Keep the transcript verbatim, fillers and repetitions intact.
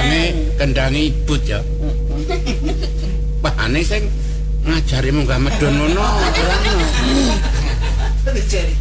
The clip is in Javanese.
kendange kendange ibut ya. Wah aneh sing ngajari munggah medun ngono.